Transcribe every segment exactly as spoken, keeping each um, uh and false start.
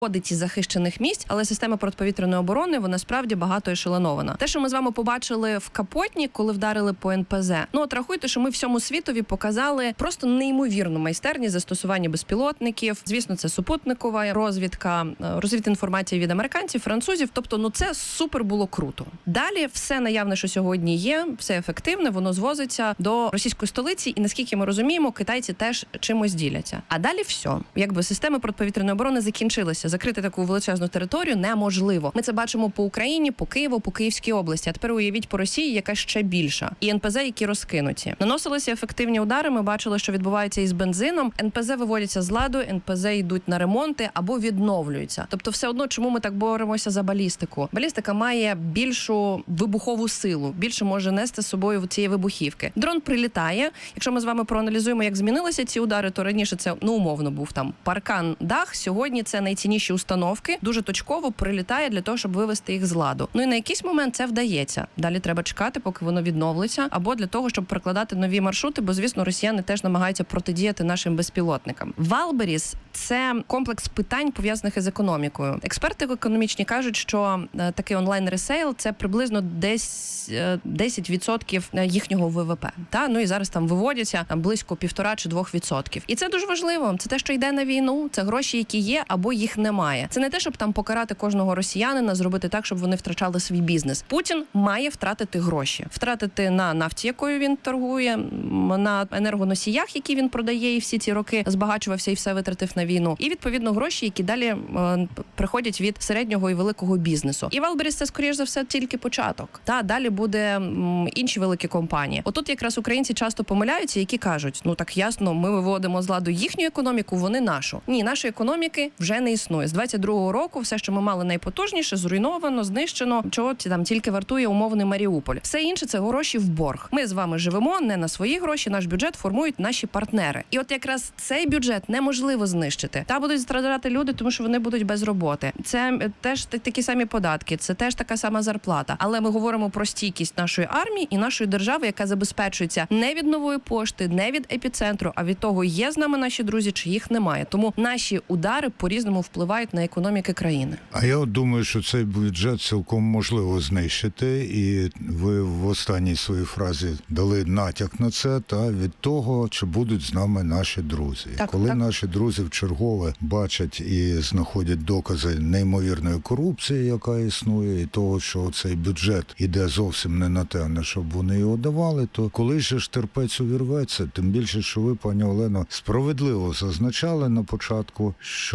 із захищених місць, але система протиповітряної оборони, вона справді багато ешелонована. Те, що ми з вами побачили в Капотні, коли вдарили по ен пе зет, ну от рахуйте, що ми всьому світові показали просто неймовірну майстерність застосування безпілотників. Звісно, це супутникова розвідка, розвідінформація від американців, французів. Тобто, ну це супер було круто. Далі все наявне, що сьогодні є, все ефективне, воно звозиться до російської столиці, і наскільки ми розуміємо, китайці теж чимось діляться. А далі все. Якби системи протиповітряної оборони закінчилися. Закрити таку величезну територію неможливо. Ми це бачимо по Україні, по Києву, по Київській області. А тепер уявіть по Росії, яка ще більша. І ен пе зет, які розкинуті. Наносилися ефективні удари, ми бачили, що відбувається із бензином. ен пе зет виводяться з ладу, ен пе зет йдуть на ремонти або відновлюються. Тобто все одно, чому ми так боремося за балістику? Балістика має більшу вибухову силу, більше може нести з собою цієї вибухівки. Дрон прилітає. Якщо ми з вами проаналізуємо, як змінилися ці удари, то раніше це, ну, умовно був там паркан, дах. Сьогодні це найцінніші установки, дуже точково прилітає для того, щоб вивести їх з ладу. Ну і на якийсь момент це вдається. Далі треба чекати, поки воно відновлиться, або для того, щоб прокладати нові маршрути, бо, звісно, росіяни теж намагаються протидіяти нашим безпілотникам. Валберіс – це комплекс питань, пов'язаних із економікою. Експерти економічні кажуть, що такий онлайн-ресейл – це приблизно десять відсотків їхнього ве ве пе. Та? Ну і зараз там виводяться там близько півтора чи двох відсотків. І це дуже важливо. Це те, що йде на війну, це гроші, які є, або їх немає. Це не те, щоб там покарати кожного росіянина, зробити так, щоб вони втрачали свій бізнес. Путін має втратити гроші. Втратити на нафті, якою він торгує, на енергоносіях, які він продає, і всі ці роки збагачувався і все витратив на війну. І, відповідно, гроші, які далі е, приходять від середнього і великого бізнесу. І Валберіс – це, скоріш за все, тільки початок. Та далі буде м, інші великі компанії. Отут якраз українці часто помиляються, які кажуть, ну так ясно, ми виводимо з ладу їхню економіку, вони нашу. Ні, нашої економіки вже не існує. З двадцять другого року все, що ми мали найпотужніше, зруйновано, знищено, чого там тільки вартує умовний Маріуполь. Все інше – це гроші в борг. Ми з вами живемо не на свої гроші, наш бюджет формують наші партнери. І от якраз цей бюджет неможливо знищити. Та будуть страждати люди, тому що вони будуть без роботи. Це теж такі самі податки, це теж така сама зарплата. Але ми говоримо про стійкість нашої армії і нашої держави, яка забезпечується не від Нової пошти, не від епіцентру, а від того, є з нами наші друзі, чи їх немає. Тому наші удари по-різному впливають на економіки країни. А я от думаю, що цей бюджет цілком можливо знищити, і ви в останній своїй фразі дали натяк на це, та від того, чи будуть з нами наші друзі. Так, Коли так. наші друзі вчергове бачать і знаходять докази неймовірної корупції, яка існує, і того, що цей бюджет іде зовсім не на те, на щоб вони його давали, то коли же ж терпець увірветься, тим більше, що ви, пані Олено, справедливо зазначали на початку, що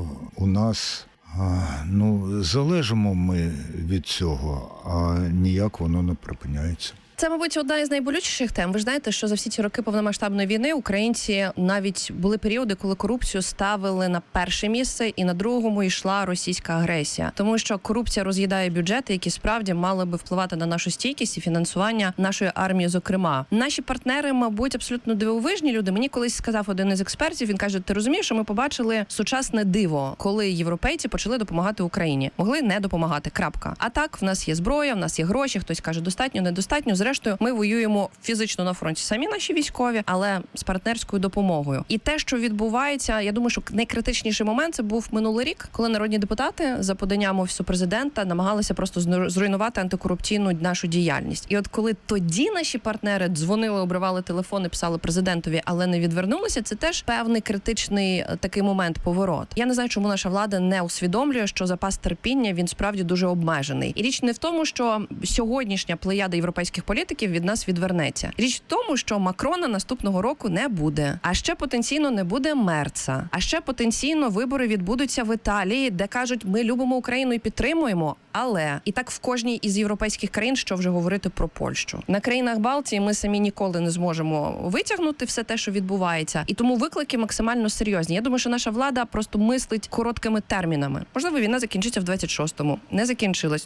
у нас А, ну, залежимо ми від цього, а ніяк воно не припиняється. Це, мабуть, одна із найболючіших тем. Ви ж знаєте, що за всі ці роки повномасштабної війни українці навіть були періоди, коли корупцію ставили на перше місце, і на другому йшла російська агресія. Тому що корупція роз'їдає бюджети, які справді мали би впливати на нашу стійкість і фінансування нашої армії, зокрема. Наші партнери, мабуть, абсолютно дивовижні люди. Мені колись сказав один із експертів, він каже, ти розумієш, що ми побачили сучасне диво, коли європейці почали допомагати Україні. Могли не допомагати, крапка. А так, в нас є зброя, в нас є гроші, хтось каже, достатньо, недостатньо. Зрештою, ми воюємо фізично на фронті самі наші військові, але з партнерською допомогою. І те, що відбувається, я думаю, що найкритичніший момент це був минулий рік, коли народні депутати за поданням Офісу президента намагалися просто зруйнувати антикорупційну нашу діяльність. І от коли тоді наші партнери дзвонили, обривали телефони, писали президентові, але не відвернулися, це теж певний критичний такий момент, поворот. Я не знаю, чому наша влада не усвідомлює, що запас терпіння, він справді дуже обмежений. І річ не в тому, що сьогоднішня плеяда європейських політиків від нас відвернеться. Річ в тому, що Макрона наступного року не буде. А ще потенційно не буде Мерца. А ще потенційно вибори відбудуться в Італії, де кажуть, ми любимо Україну і підтримуємо, але і так в кожній із європейських країн, що вже говорити про Польщу. На країнах Балтії ми самі ніколи не зможемо витягнути все те, що відбувається. І тому виклики максимально серйозні. Я думаю, що наша влада просто мислить короткими термінами. Можливо, війна закінчиться в двадцять шостому. Не закінчилась. Ну,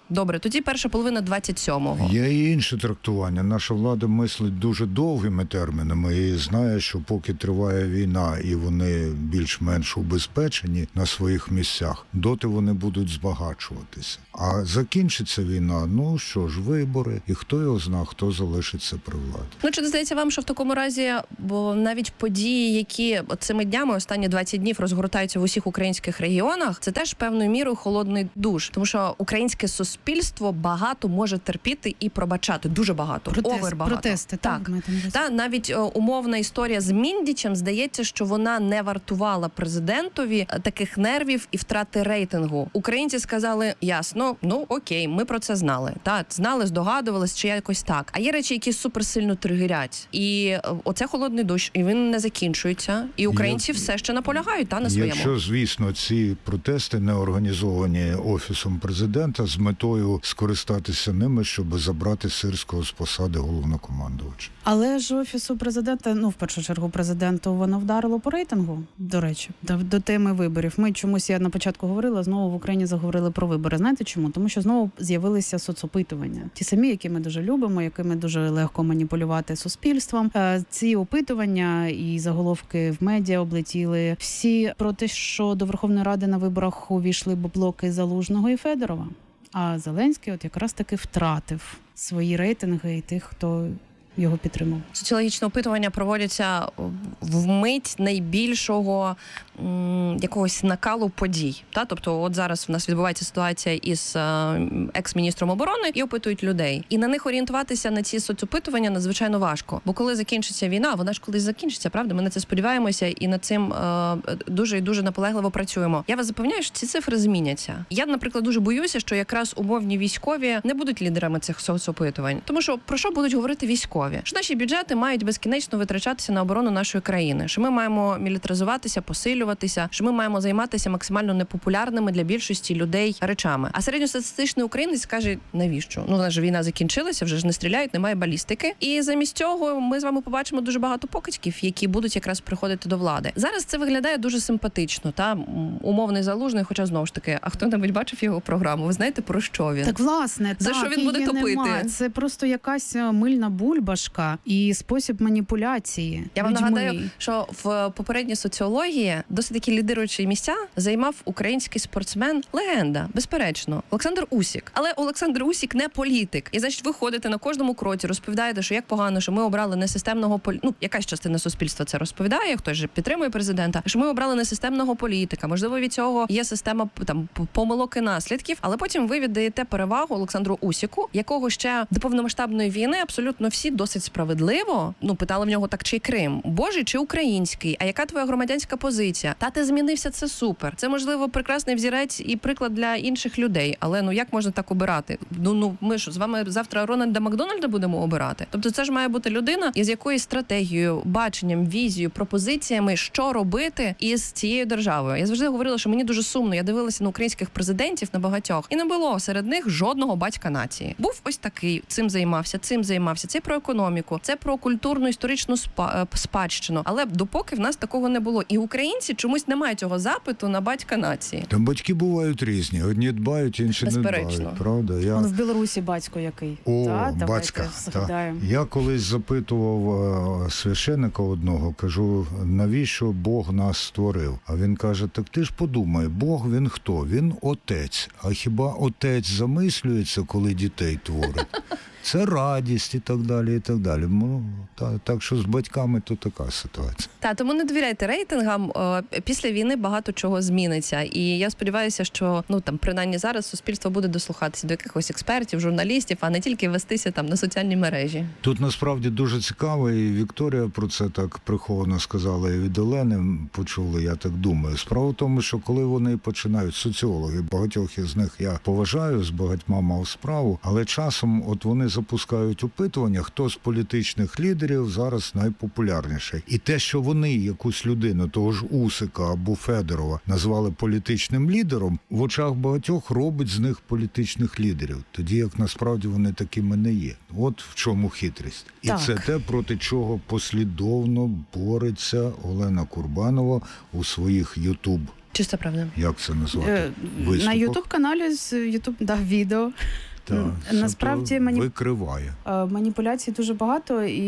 Добре, тоді перша половина двадцять сьомого. Є і інше трактування. Наша влада мислить дуже довгими термінами і знає, що поки триває війна і вони більш-менш убезпечені на своїх місцях, доти вони будуть збагачуватися. А закінчиться війна, ну що ж, вибори, і хто його зна, хто залишиться при владі. Ну, чи не здається вам, що в такому разі, бо навіть події, які цими днями, останні двадцять днів розгортаються в усіх українських регіонах, це теж певною мірою холодний душ, тому що українське суспільство багато може терпіти і пробачати, дуже багато, Протест, овер багато. Протести, так. так. так Та навіть о, умовна історія з Міндічем, здається, що вона не вартувала президентові таких нервів і втрати рейтингу. Українці сказали, ясно, ну окей, ми про це знали. Та знали, здогадувались, чи якось так. А є речі, які суперсильно тригерять. І оце холодний дощ, і він не закінчується. І українці Як... все ще наполягають та на своєму. Якщо, звісно, ці протести не організовані Офісом президента з метою скористатися ними, щоб забрати Сирського з посади головнокомандувача. Але ж Офісу президента, ну, в першу чергу, президенту, воно вдарило по рейтингу, до речі, до, до теми виборів. Ми чомусь, я на початку говорила, знову в Україні заговорили про вибори. Знаєте чому? Тому що знову з'явилися соцопитування. Ті самі, які ми дуже любимо, якими дуже легко маніпулювати суспільством. Ці опитування і заголовки в медіа облетіли всі про те, що до Верховної Ради на виборах увійшли блоки Залужного і Федорова. А Зеленський от якраз таки втратив свої рейтинги і тих, хто його підтримав. Соціологічне опитування проводяться в мить найбільшого м, якогось накалу подій. Та? Тобто от зараз в нас відбувається ситуація із е, екс-міністром оборони і опитують людей. І на них орієнтуватися на ці соцопитування надзвичайно важко. Бо коли закінчиться війна, вона ж колись закінчиться, правда? Ми на це сподіваємося і над цим е, дуже і дуже наполегливо працюємо. Я вас запевняю, що ці цифри зміняться. Я, наприклад, дуже боюся, що якраз умовні військові не будуть лідерами цих соцопитувань. Тому що про що будуть говорити військові? Що наші бюджети мають безкінечно витрачатися на оборону нашої країни, що ми маємо мілітаризуватися, посилюватися, що ми маємо займатися максимально непопулярними для більшості людей речами. А середньостатистичний українець каже, навіщо? Ну, вона ж війна закінчилася, вже ж не стріляють, немає балістики. І замість цього ми з вами побачимо дуже багато покидьків, які будуть якраз приходити до влади. Зараз це виглядає дуже симпатично, та умовний Залужний, хоча знову ж таки, а хто-небудь бачив його програму? Ви знаєте, про що він? Так, власне, за так, що він буде топити? Нема. Це просто якась мильна бульбашка і спосіб маніпуляції. Я вам людьми. нагадаю, що в попередній соціології досить такі лідируючі місця займав український спортсмен, легенда, безперечно, Олександр Усік. Але Олександр Усік не політик. І, значить, ви ходите на кожному кроці, розповідаєте, що як погано, що ми обрали несистемного політика. Ну, якась частина суспільства це розповідає, хтось же підтримує президента, що ми обрали несистемного політика. Можливо, від цього є система там помилок і наслідків, але потім ви віддаєте перевагу Олександру Усіку, якого ще до повномасштабної війни абсолютно всі досить справедливо, ну, питали в нього так, чи Крим, Божий чи український, а яка твоя громадянська позиція? Та ти змінився, це супер. Це, можливо, прекрасний взірець і приклад для інших людей, але ну як можна так обирати? Ну, ну ми ж з вами завтра Рональда Макдональда будемо обирати? Тобто це ж має бути людина, із якоюсь стратегією, баченням, візією, пропозиціями, що робити із цією державою. Я завжди говорила, що мені дуже сумно, я дивилася на українських президентів, на багатьох, і не було серед них жодного батька нації. Був ось такий, цим займався, цим займався, це про економіку, це про культурну історичну спа- спадщину. Але допоки в нас такого не було. І українці чомусь не мають цього запиту на батька нації. Там батьки бувають різні. Одні дбають, інші не дбають. Правда? Я... Он в Білорусі батько який. О, та, батька. Та. Я колись запитував священника одного, кажу, навіщо Бог нас створив? А він каже, так ти ж подумай, Бог він хто? Він отець. А хіба отець замислюється, коли дітей творить? Це радість і так далі, і так далі. Ну, та, так що з батьками то така ситуація. Та, тому не довіряйте рейтингам. Після війни багато чого зміниться. І я сподіваюся, що, ну, там, принаймні зараз суспільство буде дослухатися до якихось експертів, журналістів, а не тільки вестися там на соціальні мережі. Тут насправді дуже цікаво, і Вікторія про це так приховано сказала, і від Олени почули, я так думаю. Справа в тому, що коли вони починають, соціологи, багатьох із них я поважаю, з багатьма мав справу, але часом от вони запускають опитування, хто з політичних лідерів зараз найпопулярніший. І те, що вони якусь людину, того ж Усика або Федорова, назвали політичним лідером, в очах багатьох робить з них політичних лідерів. Тоді як насправді вони такими не є. От в чому хитрість. І так. Це те, проти чого послідовно бореться Олена Курбанова у своїх ютуб Чиста правда. Як це назвати? Е, Виступах? На ютуб-каналі з ютуб дав відео. Так, Насправді це мані... викриває. маніпуляцій дуже багато, і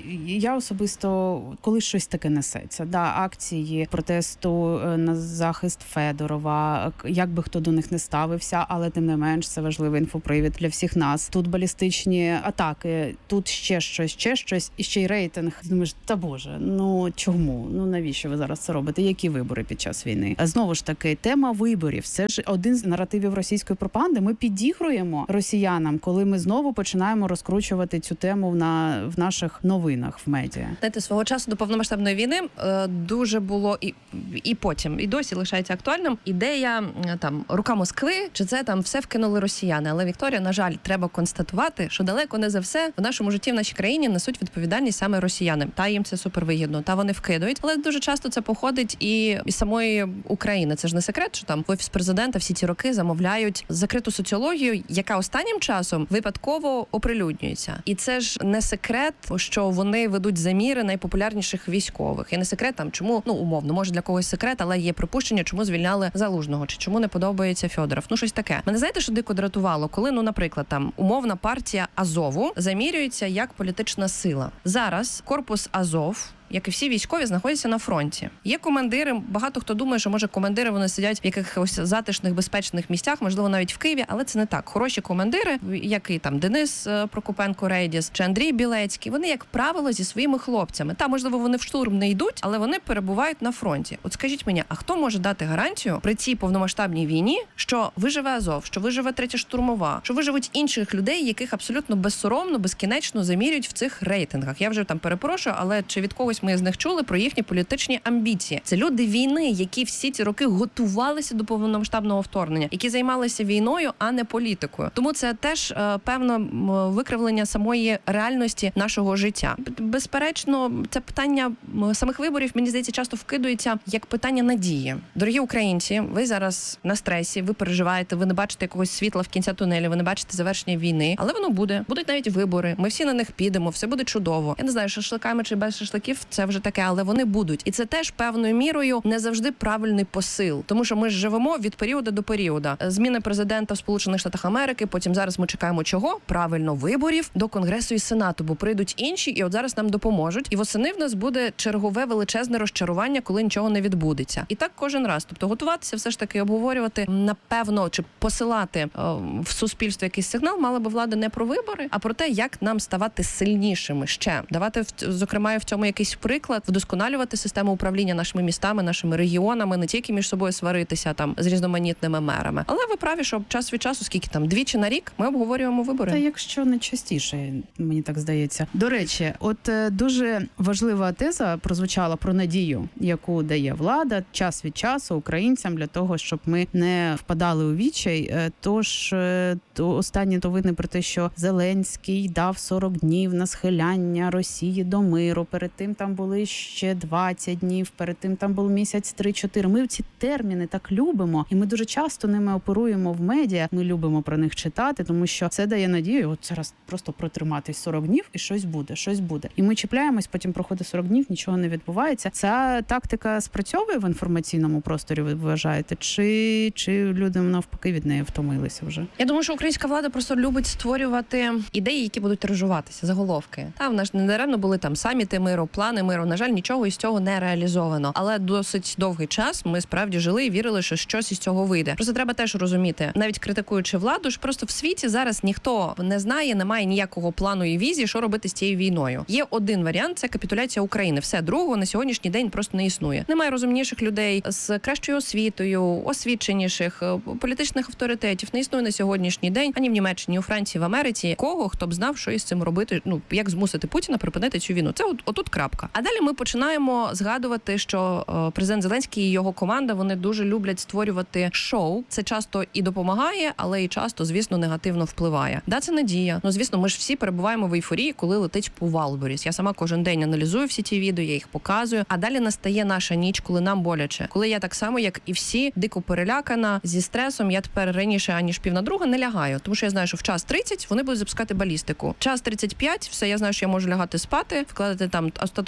я особисто, коли щось таке несеться, да, акції протесту на захист Федорова, як би хто до них не ставився, але тим не менш це важливий інфопривід для всіх нас. Тут балістичні атаки, тут ще щось, ще щось, і ще й рейтинг. Думаєш, та боже, ну чому? Ну навіщо ви зараз це робите? Які вибори під час війни? А знову ж таки, тема виборів. Це ж один з наративів російської пропаганди. Ми підігруємо росіянам, коли ми знову починаємо розкручувати цю тему на в наших новинах в медіа. Знаєте, свого часу до повномасштабної війни е, дуже було і, і потім, і досі лишається актуальним ідея е, там рука Москви, чи це там все вкинули росіяни. Але, Вікторія, на жаль, треба констатувати, що далеко не за все в нашому житті в нашій країні несуть відповідальність саме росіяни. Та їм це супервигідно, та вони вкидують. Але дуже часто це походить і із самої України. Це ж не секрет, що там офіс президента всі ці роки замовляють закриту соціологію, яка останнім часом випадково оприлюднюється. І це ж не секрет, що вони ведуть заміри найпопулярніших військових. І не секрет там, чому, ну, умовно, може для когось секрет, але є припущення, чому звільняли Залужного, чи чому не подобається Федоров. Ну, щось таке. Мене, знаєте, що дико дратувало? Коли, ну, наприклад, там умовна партія Азову замірюється як політична сила. Зараз корпус Азов, як і всі військові, знаходяться на фронті. Є командири, багато хто думає, що, може, командири, вони сидять в якихось затишних, безпечних місцях, можливо, навіть в Києві, але це не так. Хороші командири, як і там Денис Прокопенко-Рейдіс чи Андрій Білецький, вони, як правило, зі своїми хлопцями. Та, можливо, вони в штурм не йдуть, але вони перебувають на фронті. От скажіть мені, а хто може дати гарантію при цій повномасштабній війні, що виживе Азов, що виживе третя штурмова, що виживуть інших людей, яких абсолютно безсоромно, безкінечно замірюють в цих рейтингах? Я вже там перепрошую, але чи від когось ми з них чули про їхні політичні амбіції? Це люди війни, які всі ці роки готувалися до повномасштабного вторгнення, які займалися війною, а не політикою. Тому це теж е, певно викривлення самої реальності нашого життя. Безперечно, це питання самих виборів, мені здається, часто вкидується як питання надії. Дорогі українці, ви зараз на стресі, ви переживаєте, ви не бачите якогось світла в кінці тунелю, ви не бачите завершення війни, але воно буде. Будуть навіть вибори. Ми всі на них підемо, все буде чудово. Я не знаю, шашликами чи без шашликів, це вже таке, але вони будуть. І це теж певною мірою не завжди правильний посил. Тому що ми ж живемо від періоду до періоду. Зміни президента в Сполучених Штатах Америки, потім зараз ми чекаємо чого? Правильно, виборів до Конгресу і Сенату, бо прийдуть інші, і от зараз нам допоможуть. І восени в нас буде чергове величезне розчарування, коли нічого не відбудеться. І так кожен раз. Тобто готуватися, все ж таки обговорювати, напевно, чи посилати о, в суспільство якийсь сигнал, мала би влада не про вибори, а про те, як нам ставати сильнішими ще. Давати, зокрема, в цьому якийсь приклад, вдосконалювати систему управління нашими містами, нашими регіонами, не тільки між собою сваритися там з різноманітними мерами. Але ви праві, що час від часу, скільки там, двічі на рік, ми обговорюємо вибори. Та якщо не частіше, мені так здається. До речі, от е, дуже важлива теза прозвучала про надію, яку дає влада час від часу українцям для того, щоб ми не впадали у відчай. Е, тож е, то останні новини про те, що Зеленський дав сорок днів на схиляння Росії до миру. Перед тим там були ще двадцять днів, перед тим там був місяць три-чотири. Ми ці терміни так любимо, і ми дуже часто ними оперуємо в медіа. Ми любимо про них читати, тому що це дає надію. От зараз просто протриматись сорок днів і щось буде, щось буде. І ми чіпляємось, потім проходить сорок днів, нічого не відбувається. Ця тактика спрацьовує в інформаційному просторі, ви вважаєте? Чи, чи люди навпаки від неї втомилися вже? Я думаю, що українська влада просто любить створювати ідеї, які будуть тиражуватися, заголовки. Та в нас не даремно були там саміти миру, плани миру. На жаль, нічого із цього не реалізовано. Але досить довгий час ми справді жили і вірили, що щось із цього вийде. Просто треба теж розуміти, навіть критикуючи владу, ж просто в світі зараз ніхто не знає, немає ніякого плану і візії, що робити з цією війною. Є один варіант – це капітуляція України. Все, другого на сьогоднішній день просто не існує. Немає розумніших людей з кращою освітою, освіченіших, політичних авторитетів. Не існує на сьогоднішній день ані в Німеччині, в Франції, в Америці кого, хто б знав, що із цим робити, ну, як змусити Путіна припинити цю війну. Це от, отут крапка. А далі ми починаємо згадувати, що е, президент Зеленський і його команда, вони дуже люблять створювати шоу. Це часто і допомагає, але і часто, звісно, негативно впливає. Да, це надія. Ну, звісно, ми ж всі перебуваємо в ейфорії, коли летить по Валборіс. Я сама кожен день аналізую всі ті відео, я їх показую. А далі настає наша ніч, коли нам боляче. Коли я так само, як і всі, дико перелякана, зі стресом, я тепер раніше, аніж пів на друга, не лягаю. Тому що я знаю, що в час тридцять вони будуть запускати балістику. Час тридцять п'ять, все, я знаю, що я можу лягати спати, вкладати там остаточно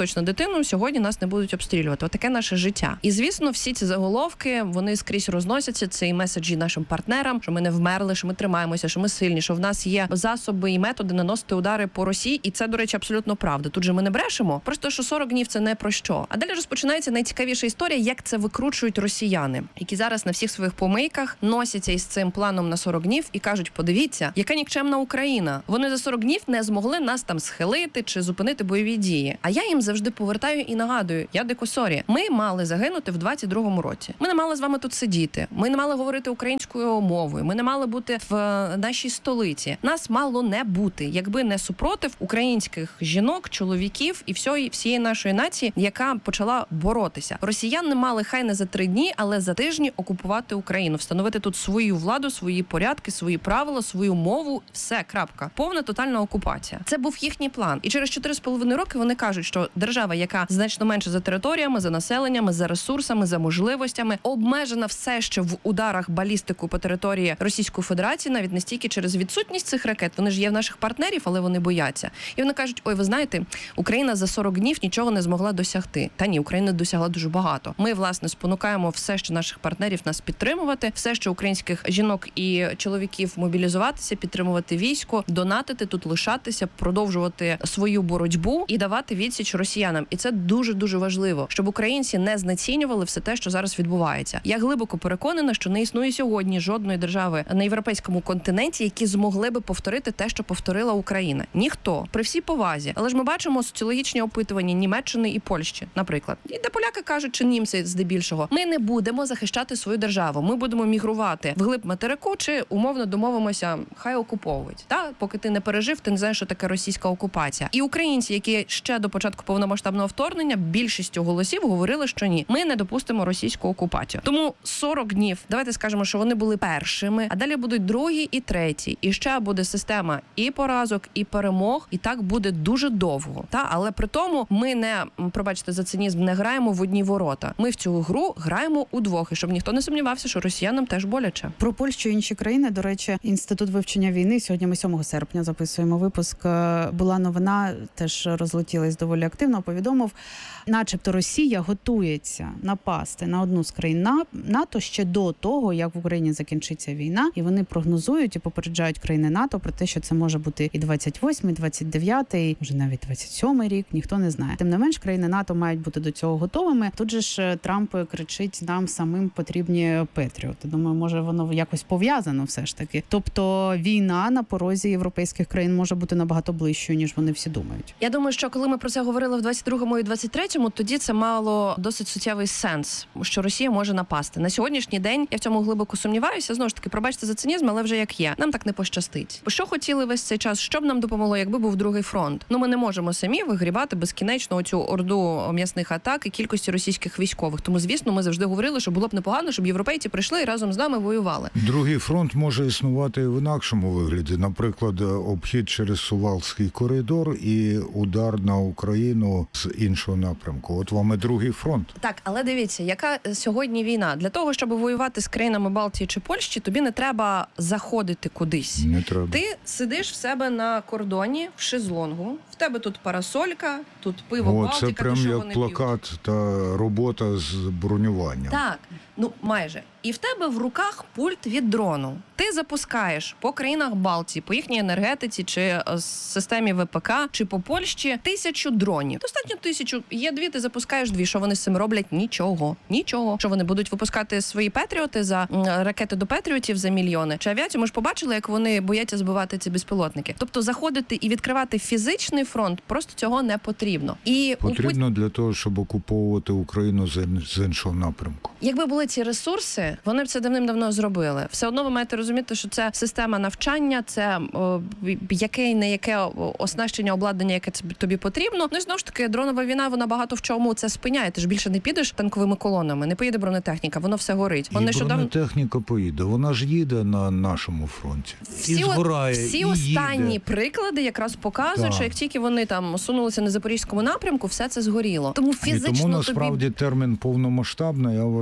точно дитину, сьогодні нас не будуть обстрілювати. Отаке наше життя. І, звісно, всі ці заголовки, вони скрізь розносяться, це і меседжі нашим партнерам, що ми не вмерли, що ми тримаємося, що ми сильні, що в нас є засоби і методи наносити удари по Росії. І це, до речі, абсолютно правда. Тут же ми не брешемо. Просто, що сорок днів – це не про що. А далі розпочинається найцікавіша історія, як це викручують росіяни, які зараз на всіх своїх помийках носяться із цим планом на сорок днів і кажуть, подивіться, яка нікчемна Україна. Вони за сорок днів не змогли нас там схилити чи зупинити бойові дії. А я їм завжди повертаю і нагадую, я дико сорі. Ми мали загинути в двадцять другому році. Ми не мали з вами тут сидіти. Ми не мали говорити українською мовою. Ми не мали бути в нашій столиці. Нас мало не бути, якби не супротив українських жінок, чоловіків і всієї, всієї нашої нації, яка почала боротися. Росіяни мали хай не за три дні, але за тижні окупувати Україну, встановити тут свою владу, свої порядки, свої правила, свою мову. Все, крапка. Повна тотальна окупація. Це був їхній план. І через чотири з половиною роки вони кажуть, що держава, яка значно менше за територіями, за населеннями, за ресурсами, за можливостями, обмежена все ще в ударах балістику по території Російської Федерації, навіть не стільки через відсутність цих ракет. Вони ж є в наших партнерів, але вони бояться. І вони кажуть, ой, ви знаєте, Україна за сорок днів нічого не змогла досягти. Та ні, Україна досягла дуже багато. Ми, власне, спонукаємо все, що наших партнерів нас підтримувати, все, що українських жінок і чоловіків мобілізуватися, підтримувати військо, донатити тут, лишатися, продовжувати свою боротьбу і давати відсіч росіянам. І це дуже-дуже важливо, щоб українці не знецінювали все те, що зараз відбувається. Я глибоко переконана, що не існує сьогодні жодної держави на європейському континенті, які змогли би повторити те, що повторила Україна. Ніхто. При всій повазі. Але ж ми бачимо соціологічні опитування Німеччини і Польщі, наприклад. І де поляки кажуть, чи німці здебільшого, ми не будемо захищати свою державу. Ми будемо мігрувати вглиб материку, чи умовно домовимося, хай окуповують. Та поки ти не пережив, ти не знаєш, що таке російська окупація. І українці, які ще до початку повномасштабного вторгнення більшістю голосів говорили, що ні, ми не допустимо російську окупацію. Тому сорок днів, давайте скажемо, що вони були першими, а далі будуть другі і треті. І ще буде система і поразок, і перемог, і так буде дуже довго. Та, але при тому ми не, пробачте за цинізм, не граємо в одні ворота. Ми в цю гру граємо удвох, і щоб ніхто не сумнівався, що росіянам теж боляче. Про Польщу і інші країни, до речі, Інститут вивчення війни, сьогодні ми сьомого серпня записуємо випуск, була новина, теж розлетілась доволі активно, повідомив, начебто Росія готується напасти на одну з країн НАТО ще до того, як в Україні закінчиться війна, і вони прогнозують і попереджають країни НАТО про те, що це може бути і двадцять восьмий, двадцять дев'ятий, може навіть двадцять сьомий рік, ніхто не знає. Тим не менш, країни НАТО мають бути до цього готовими. Тут же ж Трамп кричить, нам самим потрібні патріоти. Думаю, може воно якось пов'язано все ж таки. Тобто війна на порозі європейських країн може бути набагато ближчою, ніж вони всі думають. Я думаю, що коли ми про це говорили в двадцять другому і двадцять третьому, тоді це мало досить суттєвий сенс, що Росія може напасти. На сьогоднішній день я в цьому глибоко сумніваюся. Знову ж таки, пробачте за цинізм, але вже як є. Нам так не пощастить. Що хотіли весь цей час? Що б нам допомогло, якби був другий фронт? Ну, ми не можемо самі вигрібати безкінечно оцю орду м'ясних атак і кількості російських військових. Тому, звісно, ми завжди говорили, що було б непогано, щоб європейці прийшли і разом з нами воювали. Другий фронт може існувати в інакшому вигляді. Наприклад, обхід через Сувалський коридор і удар на Україну з іншого напрямку. От вам і другий фронт. Так, але дивіться, яка сьогодні війна? Для того, щоб воювати з країнами Балтії чи Польщі, тобі не треба заходити кудись. Не треба. Ти сидиш в себе на кордоні, в шезлонгу, в тебе тут парасолька, тут пиво О, Балтіка, це прям то що як вони плакат п'ють? та робота з бронюванням. Так, ну майже. І в тебе в руках пульт від дрону. Ти запускаєш по країнах Балтії, по їхній енергетиці, чи системі ВПК, чи по Польщі тисячу дронів. Достатньо тисячу. Є дві, ти запускаєш дві. Що вони з цим роблять? Нічого. Нічого. Що вони будуть випускати свої патріоти за ракети до патріотів за мільйони? Чи авіацію? Ми ж побачили, як вони бояться збивати ці безпілотники. Тобто заходити і відкривати фізичний фронт просто цього не потрібно. І Потрібно для того, щоб окуповувати Україну з іншого напрямку. Якби були ці ресурси, вони б це давним-давно зробили. Все одно ви маєте розуміти, що це система навчання, це о, яке не яке оснащення, обладнання, яке тобі потрібно. Ну і знову ж таки, дронова війна, вона багато в чому це спиняє. Ти ж більше не підеш танковими колонами, не поїде бронетехніка, воно все горить. І Вон нещодавно... бронетехніка поїде, вона ж їде на нашому фронті. Всі, і згорає, всі і останні їде. приклади якраз показують, Так. що як тільки вони там сунулися на Запорізькому напрямку, все це згоріло. Тому І фізично тому тобі... насправді термін повномасштабна, я вважаю,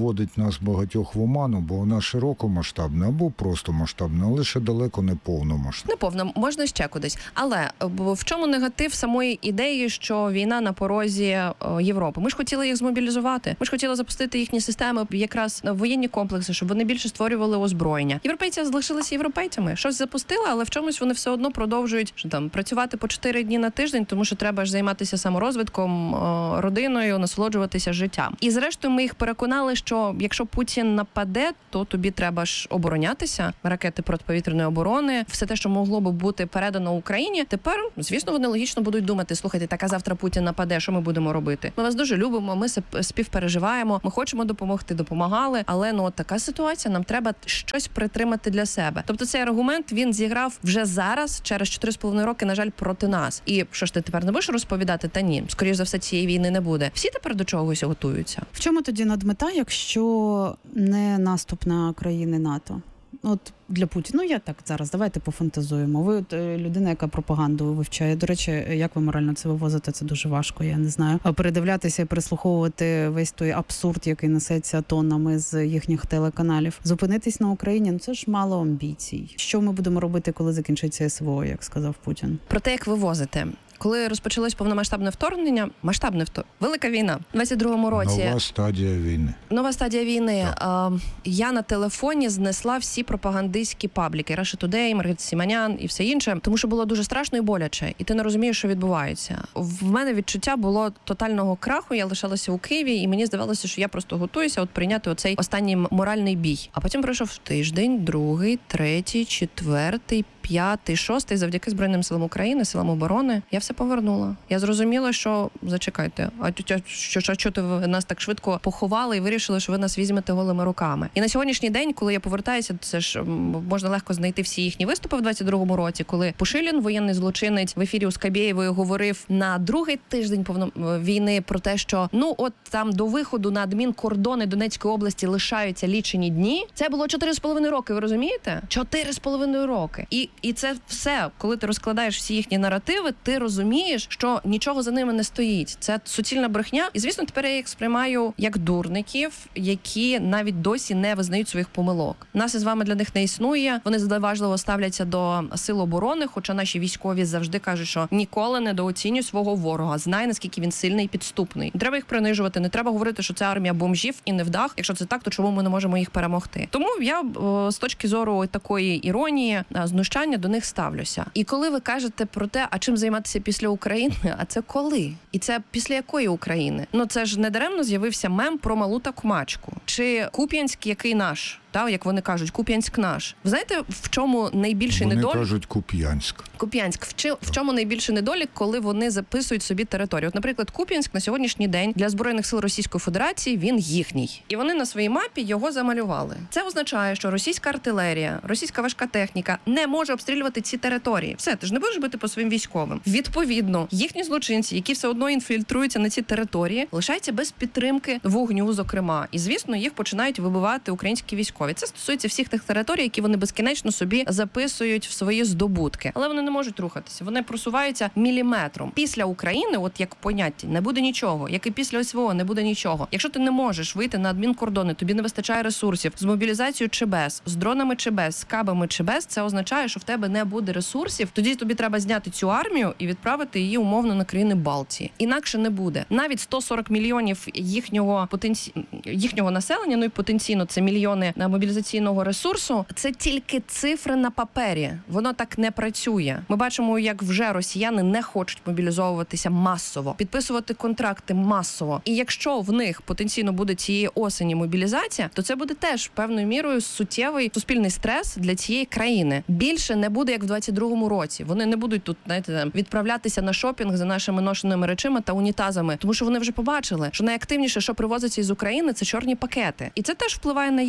вводить нас багатьох в оману, бо вона широкомасштабна або просто масштабна, але ще далеко не повномасштабна. Не повно, можна ще кудись. Але в чому негатив самої ідеї, що війна на порозі Європи? Ми ж хотіли їх змобілізувати. Ми ж хотіли запустити їхні системи, якраз воєнні комплекси, щоб вони більше створювали озброєння. Європейці залишилися європейцями. Щось запустили, але в чомусь вони все одно продовжують що там працювати по чотири дні на тиждень, тому що треба ж займатися саморозвитком, родиною, насолоджуватися життям. І зрештою ми їх переконали, що якщо Путін нападе, то тобі треба ж оборонятися. Ракети протиповітряної оборони, все те, що могло би бути передано Україні. Тепер, звісно, вони логічно будуть думати: слухайте, так а завтра Путін нападе, що ми будемо робити? Ми вас дуже любимо, ми співпереживаємо, ми хочемо допомогти, допомагали, але ну от така ситуація, нам треба щось притримати для себе. Тобто цей аргумент, він зіграв вже зараз, через чотири з половиною роки, на жаль, проти нас. І що ж ти тепер не будеш розповідати? Та ні, скоріш за все, цієї війни не буде. Всі тепер до чогось готуються. В чому тоді надмета, якщо не наступ на країни НАТО? От для Путіна, ну я так зараз, давайте пофантазуємо. Ви от людина, яка пропаганду вивчає. До речі, як ви морально це вивозите, це дуже важко, я не знаю. А передивлятися і переслуховувати весь той абсурд, який несеться тоннами з їхніх телеканалів. Зупинитись на Україні, ну це ж мало амбіцій. Що ми будемо робити, коли закінчиться СВО, як сказав Путін? Про те, як вивозити. Коли розпочалось повномасштабне вторгнення, масштабне вторгнення, велика війна, у двадцять другому році. Нова стадія війни. Нова стадія війни. Так. Я на телефоні знесла всі пропагандистські пабліки. Russia Today, Маргарита Сіманян і все інше. Тому що було дуже страшно і боляче. І ти не розумієш, що відбувається. В мене відчуття було тотального краху. Я лишалася у Києві, і мені здавалося, що я просто готуюся от прийняти оцей останній моральний бій. А потім пройшов тиждень, другий, третій, четвертий, п'ятий, шостий. Завдяки Збройним силам України, силам оборони, я все повернула. Я зрозуміла, що зачекайте, а що, що, що ти ви нас так швидко поховали і вирішили, що ви нас візьмете голими руками. І на сьогоднішній день, коли я повертаюся, це ж можна легко знайти всі їхні виступи в двадцять другому році, коли Пушилін, воєнний злочинець, в ефірі у Скабєєвої говорив на другий тиждень повно війни про те, що ну от там до виходу на адмінкордони Донецької області лишаються лічені дні. Це було чотири з половиною роки, ви розумієте? Чотири з половиною роки. І, і це все, коли ти розкладаєш всі їхні наративи, ти розумієш, що нічого за ними не стоїть. Це суцільна брехня. І, звісно, тепер я їх сприймаю як дурників, які навіть досі не визнають своїх помилок. Нас із вами для них не існує. Вони зневажливо ставляться до сил оборони, хоча наші військові завжди кажуть, що ніколи недооцінюй свого ворога. Знай, наскільки він сильний і підступний. Не треба їх принижувати, не треба говорити, що це армія бомжів і невдах. Якщо це так, то чому ми не можемо їх перемогти? Тому я з точки зору такої іронії, знущання до них ставлюся. І коли ви кажете про те, а чим займатися після України, а це коли? І це після якої України? Ну це ж не даремно з'явився мем про малу та кумачку. Чи Куп'янськ, який наш? Та, як вони кажуть, Куп'янськ наш. Ви знаєте, в чому найбільший вони недолік? Вони кажуть Куп'янськ. Куп'янськ. В, чи... в чому найбільший недолік, коли вони записують собі територію? От, наприклад, Куп'янськ на сьогоднішній день для Збройних сил Російської Федерації він їхній. І вони на своїй мапі його замалювали. Це означає, що російська артилерія, російська важка техніка не може обстрілювати ці території. Все, ти ж не будеш бити по своїм військовим. Відповідно, їхні злочинці, які все одно інфільтруються на ці території, лишаються без підтримки вогню, зокрема. І, звісно, їх починають вибивати українські військові. Це стосується всіх тих територій, які вони безкінечно собі записують в свої здобутки. Але вони не можуть рухатися. Вони просуваються міліметром. Після України, от як поняття, не буде нічого. Як і після СВО не буде нічого. Якщо ти не можеш вийти на адмінкордони, тобі не вистачає ресурсів, з мобілізацією чи без, з дронами чи без, з кабами чи без, це означає, що в тебе не буде ресурсів. Тоді тобі треба зняти цю армію і відправити її умовно на країни Балтії. Інакше не буде. Навіть сто сорок мільйонів їхнього потенці... їхнього населення, ну і потенційно це мільйони на мобілізаційного ресурсу, це тільки цифри на папері. Воно так не працює. Ми бачимо, як вже росіяни не хочуть мобілізовуватися масово, підписувати контракти масово. І якщо в них потенційно буде цієї осені мобілізація, то це буде теж певною мірою суттєвий суспільний стрес для цієї країни. Більше не буде, як в двадцять другому році. Вони не будуть тут, знаєте, відправлятися на шопінг за нашими ношеними речами та унітазами, тому що вони вже побачили, що найактивніше, що привозиться із України, це чорні пакети. І це теж впливає на їхній настрій.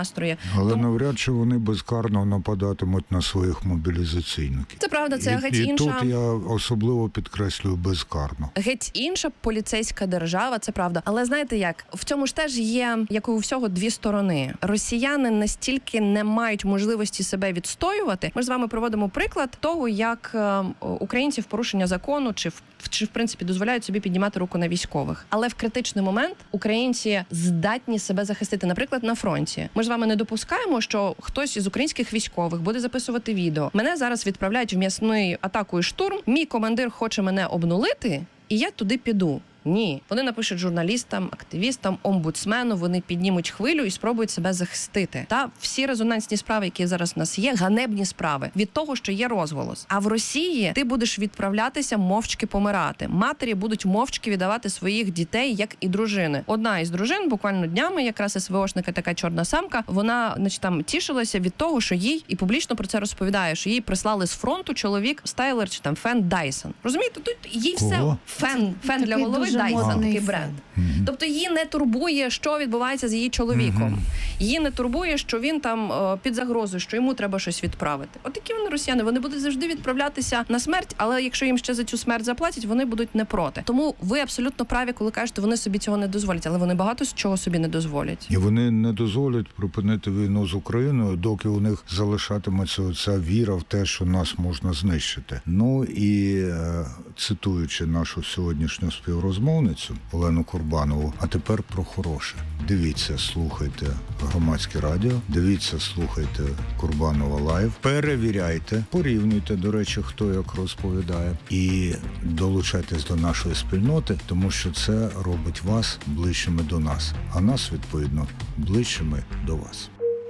настрої. Але Тому- навряд чи вони безкарно нападатимуть на своїх мобілізаційників. Це правда, це і, геть і інша. тут я особливо підкреслюю безкарно. Геть інша поліцейська держава, це правда. Але знаєте як? В цьому ж теж є, як і у всього, дві сторони. Росіяни настільки не мають можливості себе відстоювати. Ми ж з вами проводимо приклад того, як е, українці в порушення закону чи в чи в принципі дозволяють собі піднімати руку на військових. Але в критичний момент українці здатні себе захистити. Наприклад, на фронті. Ми ж з вами не допускаємо, що хтось із українських військових буде записувати відео. Мене зараз відправляють в м'ясну атаку і штурм. Мій командир хоче мене обнулити, і я туди піду. Ні, вони напишуть журналістам, активістам, омбудсмену, вони піднімуть хвилю і спробують себе захистити. Та всі резонансні справи, які зараз в нас є, ганебні справи від того, що є розголос. А в Росії ти будеш відправлятися мовчки помирати. Матері будуть мовчки віддавати своїх дітей, як і дружини. Одна із дружин буквально днями, якраз СВОшника, така чорна самка, вона, значить, там тішилася від того, що їй і публічно про це розповідає, що їй прислали з фронту чоловік Стайлер чи там Фен Дайсон. Розумієте, тут їй все Кого? фен, фен для голови. Дайсон, такий бренд. Mm-hmm. Тобто її не турбує, що відбувається з її чоловіком. Mm-hmm. Її не турбує, що він там о, під загрозою, що йому треба щось відправити. От такі вони росіяни, вони будуть завжди відправлятися на смерть, але якщо їм ще за цю смерть заплатять, вони будуть не проти. Тому ви абсолютно праві, коли кажете, вони собі цього не дозволять, але вони багато з чого собі не дозволять. І вони не дозволять припинити війну з Україною, доки у них залишатиметься ця віра в те, що нас можна знищити. Ну і е, цитуючи нашу сьогоднішню співрозмову, мовницю Олену Курбанову. А тепер про хороше. Дивіться, слухайте Громадське радіо, дивіться, слухайте Курбанова Лайв, перевіряйте, порівнюйте, до речі, хто як розповідає, і долучайтесь до нашої спільноти, тому що це робить вас ближчими до нас, а нас, відповідно, ближчими до вас.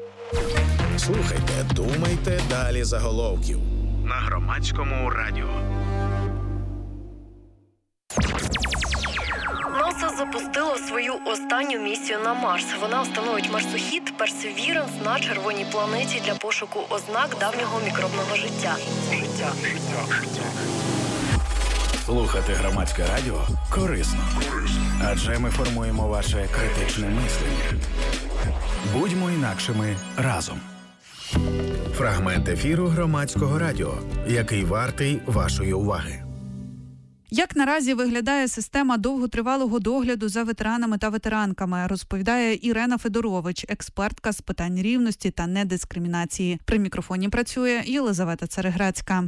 Слухайте, думайте, далі заголовків на Громадському радіо. НАСА запустило свою останню місію на Марс. Вона встановить марсохід Perseverance на червоній планеті для пошуку ознак давнього мікробного життя. Життя. Слухати Громадське радіо корисно. Адже ми формуємо ваше критичне мислення. Будьмо інакшими разом. Фрагмент ефіру Громадського радіо, який вартий вашої уваги. Як наразі виглядає система довготривалого догляду за ветеранами та ветеранками, розповідає Ірена Федорович, експертка з питань рівності та недискримінації. При мікрофоні працює Єлизавета Цареграцька.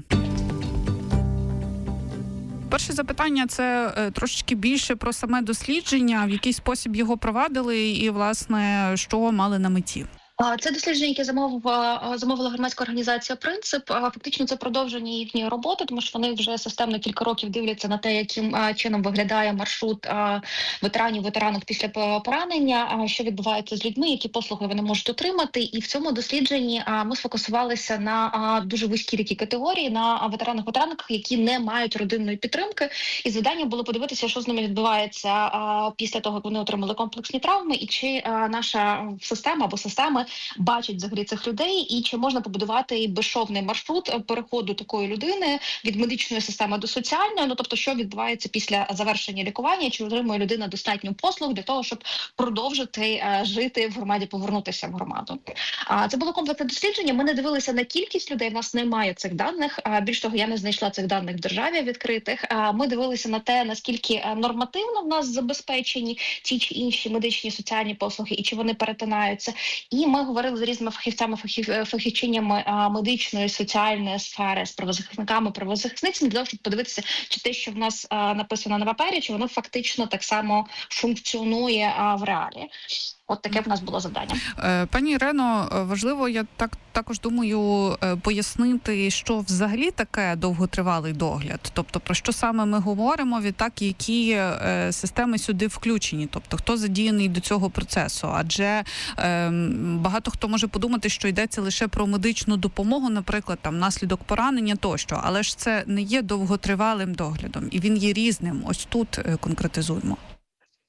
Перше запитання – це е, трошечки більше про саме дослідження, в який спосіб його провадили і, власне, що мали на меті. Це дослідження, яке замовила, замовила громадська організація «Принцип». Фактично це продовження їхньої роботи, тому що вони вже системно кілька років дивляться на те, яким чином виглядає маршрут ветеранів, ветеранок після поранення, що відбувається з людьми, які послуги вони можуть отримати. І в цьому дослідженні ми сфокусувалися на дуже вузькій такій категорії, на ветеранах, ветеранках, які не мають родинної підтримки. І завдання було подивитися, що з ними відбувається після того, як вони отримали комплексні травми, і чи наша система або системи бачать взагалі цих людей, і чи можна побудувати безшовний маршрут переходу такої людини від медичної системи до соціальної, ну тобто, що відбувається після завершення лікування, чи отримує людина достатньо послуг для того, щоб продовжити а, жити в громаді, повернутися в громаду. А це було комплексне дослідження. Ми не дивилися на кількість людей, в нас немає цих даних. А, більш того, я не знайшла цих даних в державі відкритих. А, ми дивилися на те, наскільки нормативно в нас забезпечені ті чи інші медичні соціальні послуги, і чи вони перетинаються. І ми говорили з різними фахівцями, фахів, фахівчинями а, медичної, соціальної сфери, з правозахисниками, правозахисницями, для того, щоб подивитися, чи те, що в нас а, написано на папері, чи воно фактично так само функціонує а, в реалі. От таке в нас було завдання. Пані Ірено, важливо, я так також думаю, пояснити, що взагалі таке довготривалий догляд. Тобто, про що саме ми говоримо, відтак, які системи сюди включені, тобто, хто задіяний до цього процесу. Адже е, багато хто може подумати, що йдеться лише про медичну допомогу, наприклад, там, наслідок поранення тощо, але ж це не є довготривалим доглядом, і він є різним. Ось тут конкретизуємо.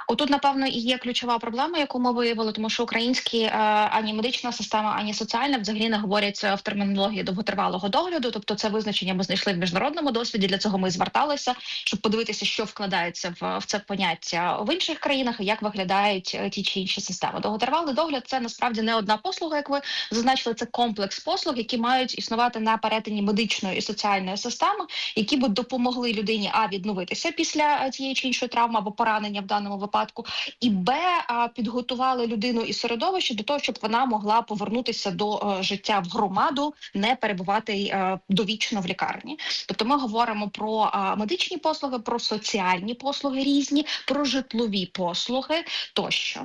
Отут, напевно, і є ключова проблема, яку ми виявили, тому що українські е, ані медична система, ані соціальна взагалі не говорять в термінології довготривалого догляду. Тобто це визначення ми знайшли в міжнародному досвіді. Для цього ми зверталися, щоб подивитися, що вкладається в, в це поняття в інших країнах і як виглядають ті чи інші системи. Довготривалий догляд – це насправді не одна послуга, як ви зазначили, це комплекс послуг, які мають існувати на перетині медичної і соціальної системи, які б допомогли людині а відновитися після тієї чи іншої травми або поранення в даному випадку, і б підготували людину і середовище до того, щоб вона могла повернутися до життя в громаду, не перебувати довічно в лікарні. Тобто ми говоримо про медичні послуги, про соціальні послуги різні, про житлові послуги тощо.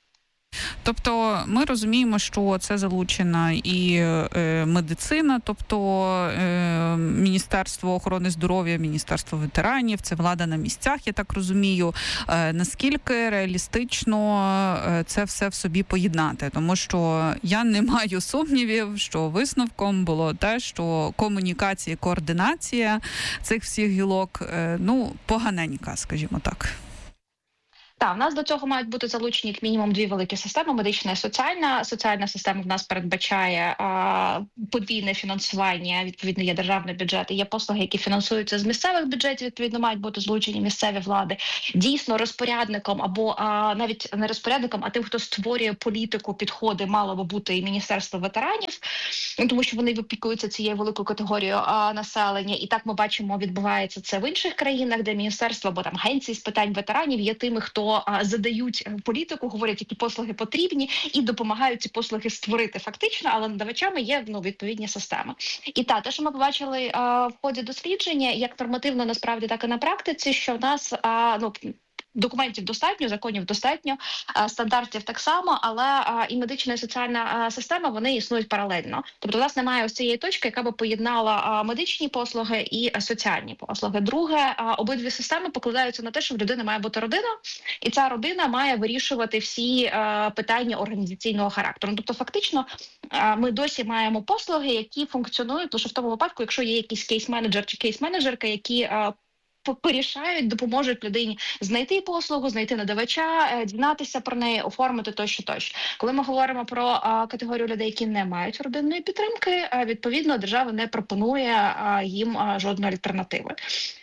Тобто ми розуміємо, що це залучена і е, медицина, тобто е, Міністерство охорони здоров'я, Міністерство ветеранів, це влада на місцях, я так розумію. Е, наскільки реалістично е, це все в собі поєднати? Тому що я не маю сумнівів, що висновком було те, що комунікація, координація цих всіх гілок, е, ну, поганенька, скажімо так. Так, в нас до цього мають бути залучені як мінімум дві великі системи: медична і соціальна. Соціальна система в нас передбачає а, подвійне фінансування, відповідно є державний бюджет, і є послуги, які фінансуються з місцевих бюджетів, відповідно мають бути залучені місцеві влади. Дійсно, розпорядником або а, навіть не розпорядником, а тим, хто створює політику, підходи, мало би бути і Міністерство ветеранів, тому що вони опікуються цією великою категорією а, населення. І так ми бачимо, відбувається це в інших країнах, де міністерство або там агенції з питань ветеранів є тими, хто задають політику, говорять, які послуги потрібні, і допомагають ці послуги створити фактично, але надавачами є ну, відповідні системи. І та, те, що ми побачили а, в ході дослідження, як нормативно насправді, так і на практиці, що в нас а, ну, документів достатньо, законів достатньо, стандартів так само, але і медична і соціальна система, вони існують паралельно. Тобто у нас немає ось цієї точки, яка би поєднала медичні послуги і соціальні послуги. Друге, обидві системи покладаються на те, що в людини має бути родина, і ця родина має вирішувати всі питання організаційного характеру. Тобто фактично ми досі маємо послуги, які функціонують лише в тому випадку, якщо є якийсь кейс-менеджер чи кейс-менеджерка, які порішають, допоможуть людині знайти послугу, знайти надавача, дізнатися про неї, оформити тощо, тощо. Коли ми говоримо про а, категорію людей, які не мають родинної підтримки, а, відповідно, держава не пропонує а, їм а, жодної альтернативи.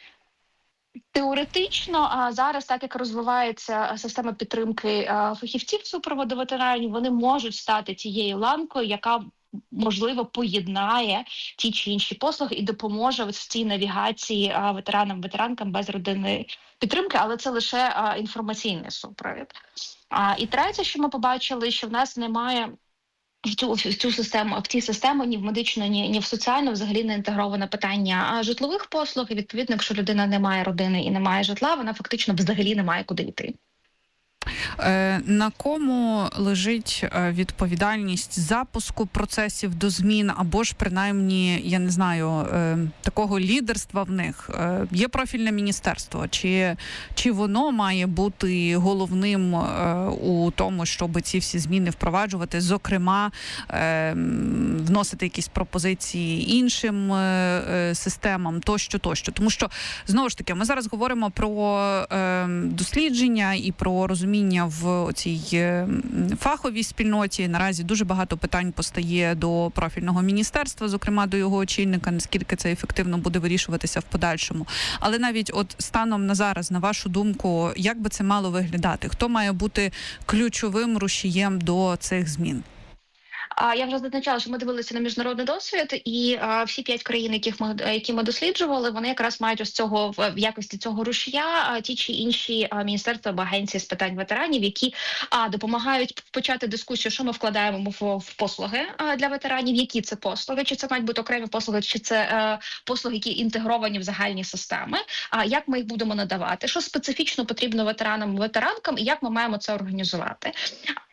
Теоретично, а зараз, так як розвивається система підтримки а, фахівців супроводу ветеранів, вони можуть стати тією ланкою, яка можливо поєднає ті чи інші послуги і допоможе в цій навігації а, ветеранам, ветеранкам без родинної підтримки, але це лише а, інформаційний супровід. А, і третє, що ми побачили, що в нас немає в цю, в цю систему, в ці системи ні в медичну, ні, ні в соціальну взагалі не інтегроване питання а житлових послуг. І відповідно, якщо людина не має родини і не має житла, вона фактично взагалі не має куди йти. На кому лежить відповідальність запуску процесів до змін, або ж принаймні, я не знаю, такого лідерства в них? Є профільне міністерство, чи, чи воно має бути головним у тому, щоб ці всі зміни впроваджувати, зокрема, вносити якісь пропозиції іншим системам, тощо, тощо. Тому що, знову ж таки, ми зараз говоримо про дослідження і про розуміння в цій фаховій спільноті. Наразі дуже багато питань постає до профільного міністерства, зокрема до його очільника, наскільки це ефективно буде вирішуватися в подальшому. Але навіть от станом на зараз, на вашу думку, як би це мало виглядати? Хто має бути ключовим рушієм до цих змін? Я вже зазначала, що ми дивилися на міжнародний досвід, і а, всі п'ять країн, яких ми які ми досліджували, вони якраз мають ось цього в якості цього рушія, а, ті чи інші а, міністерства або агенції з питань ветеранів, які а допомагають почати дискусію, що ми вкладаємо в, в послуги а, для ветеранів, які це послуги, чи це мають бути окремі послуги, чи це а, послуги, які інтегровані в загальні системи. А як ми їх будемо надавати, що специфічно потрібно ветеранам, ветеранкам, і як ми маємо це організувати.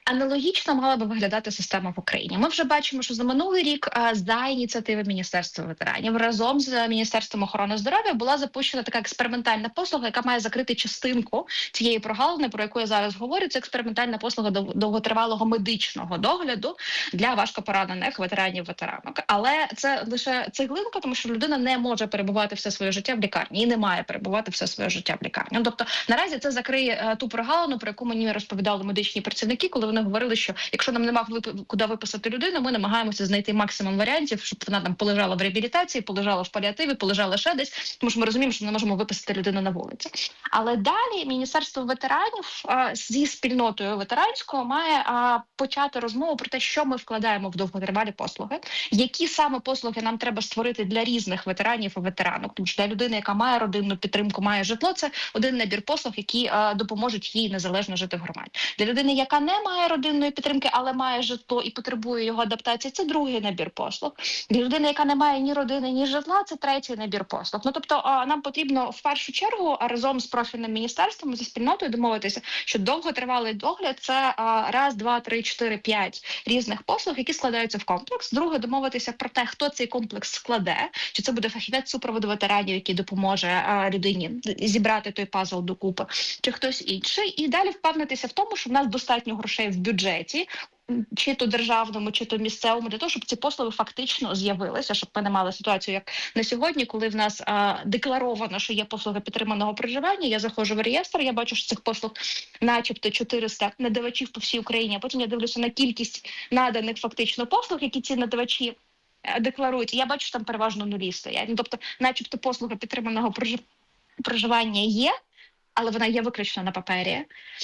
Аналогічно мала би виглядати система в Україні. Ми вже бачимо, що за минулий рік а, за ініціативи Міністерства ветеранів разом з Міністерством охорони здоров'я була запущена така експериментальна послуга, яка має закрити частинку цієї прогалини, про яку я зараз говорю. Це експериментальна послуга дов- довготривалого медичного догляду для важкопоранених ветеранів-ветеранок. Але це лише цеглинка, тому що людина не може перебувати все своє життя в лікарні і не має перебувати все своє життя в лікарні. Ну, тобто наразі це закриє е, ту прогалину, про яку мені розповідали медичні працівники, коли вони говорили, що якщо нам нема вип- куди виписати людину, ми намагаємося знайти максимум варіантів, щоб вона там полежала в реабілітації, полежала в паліативі, полежала ще десь, тому що ми розуміємо, що ми не можемо виписати людину на вулиці. Але далі Міністерство ветеранів а, зі спільнотою ветеранською має а, почати розмову про те, що ми вкладаємо в довготривалі послуги, які саме послуги нам треба створити для різних ветеранів і ветеранок. Тому що для людини, яка має родинну підтримку, має житло, це один набір послуг, які а, допоможуть їй незалежно жити в громаді. Для людини, яка не має родинної підтримки, але має житло і потребує його адаптації, це другий набір послуг. Для людини, яка не має ні родини, ні житла, це третій набір послуг. Ну тобто а, нам потрібно в першу чергу разом з профільним міністерством, зі спільнотою домовитися, що довготривалий догляд – це а, раз, два, три, чотири, п'ять різних послуг, які складаються в комплекс. Друге, домовитися про те, хто цей комплекс складе, чи це буде фахівець супроводу ветеранів, який допоможе а, людині зібрати той пазл докупи, чи хтось інший. І далі впевнитися в тому, що в нас достатньо грошей в бюджеті, чи то державному, чи то місцевому, для того, щоб ці послуги фактично з'явилися, щоб ми не мали ситуацію, як на сьогодні, коли в нас а, декларовано, що є послуги підтриманого проживання, я заходжу в реєстр, я бачу, що цих послуг начебто чотириста надавачів по всій Україні, а потім я дивлюся на кількість наданих фактично послуг, які ці надавачі е, декларують, і я бачу, що там переважно нулі стоять. Ну, тобто, начебто послуга підтриманого прожив... проживання є, але вона є виключно на папері.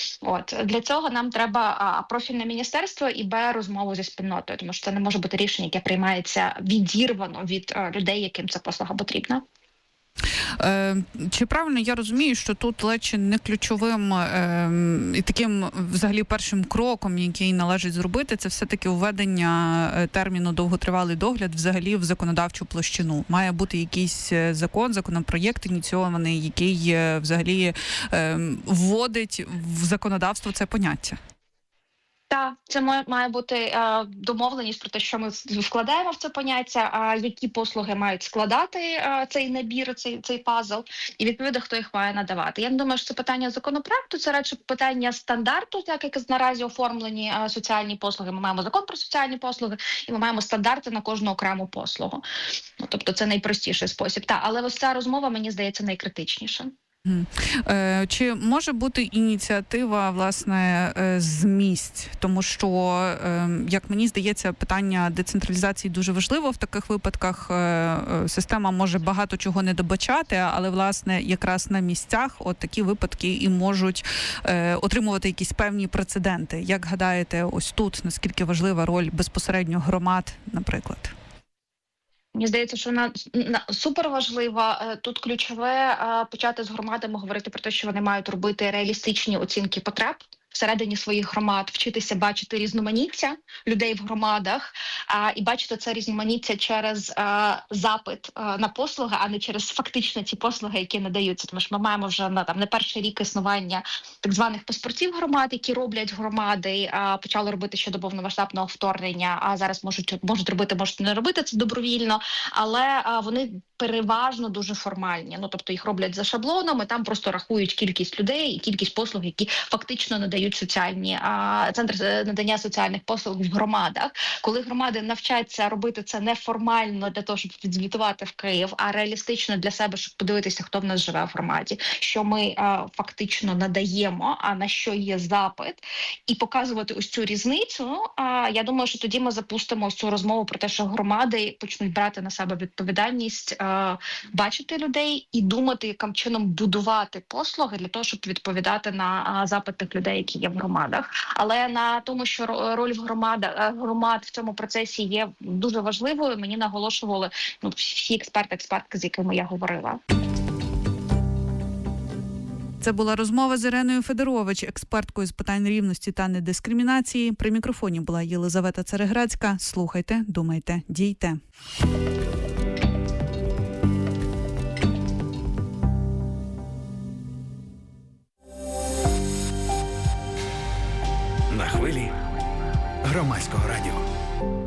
От для цього нам треба а, профільне міністерство і б розмову зі спільнотою, тому що це не може бути рішення, яке приймається відірвано від а, людей, яким ця послуга потрібна. Е, чи правильно я розумію, що тут ледь чи не ключовим е, і таким взагалі першим кроком, який належить зробити, це все-таки введення терміну довготривалий догляд взагалі в законодавчу площину? Має бути якийсь закон, законопроєкт ініційований, який е, взагалі е, вводить в законодавство це поняття? Так, це має, має бути е, домовленість про те, що ми вкладаємо в це поняття, а які послуги мають складати е, цей набір, цей, цей пазл, і відповідно, хто їх має надавати. Я не думаю, що це питання законопроекту, це радше питання стандарту, так як наразі оформлені е, соціальні послуги. Ми маємо закон про соціальні послуги, і ми маємо стандарти на кожну окрему послугу. Ну, тобто це найпростіший спосіб. Так, але ось ця розмова, мені здається, найкритичніша. Чи може бути ініціатива, власне, з місць? Тому що, як мені здається, питання децентралізації дуже важливо в таких випадках. Система може багато чого не добачати, але, власне, якраз на місцях от такі випадки і можуть отримувати якісь певні прецеденти. Як гадаєте, ось тут, наскільки важлива роль безпосередньо громад, наприклад? Мені здається, що вона супер важлива. Тут ключове почати з громадами говорити про те, що вони мають робити реалістичні оцінки потреб всередині своїх громад, вчитися бачити різноманіття людей в громадах а, і бачити це різноманіття через а, запит а, на послуги, а не через фактично ті послуги, які надаються. Тому що ми маємо вже на там не перший рік існування так званих паспортів громад, які роблять громади, а, почали робити ще до повномасштабного вторгнення, а зараз можуть можуть робити, можуть не робити це добровільно, але а, вони переважно дуже формальні. Ну тобто їх роблять за шаблоном, і там просто рахують кількість людей і кількість послуг, які фактично надають соціальні а, центри надання соціальних послуг в громадах. Коли громади навчаться робити це неформально для того, щоб відзвітувати в Київ, а реалістично для себе, щоб подивитися, хто в нас живе в громаді, що ми а, фактично надаємо, а на що є запит, і показувати ось цю різницю. А я думаю, що тоді ми запустимо ось цю розмову про те, що громади почнуть брати на себе відповідальність, а, бачити людей і думати, яким чином будувати послуги для того, щоб відповідати на а, запит тих людей, які є в громадах. Але на тому, що роль в громада, громад в цьому процесі є дуже важливою, мені наголошували ну, всі експерти, експертки, з якими я говорила. Це була розмова з Іреною Федорович, експерткою з питань рівності та недискримінації. При мікрофоні була Єлизавета Цареградська. Слухайте, думайте, дійте. На хвилі Громадського радіо.